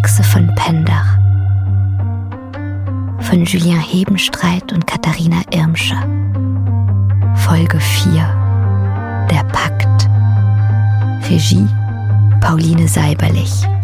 Hexe von Pendach von Julien Hebenstreit und Katharina Irmscher. Folge 4: Der Pakt. Regie Pauline Seiberlich.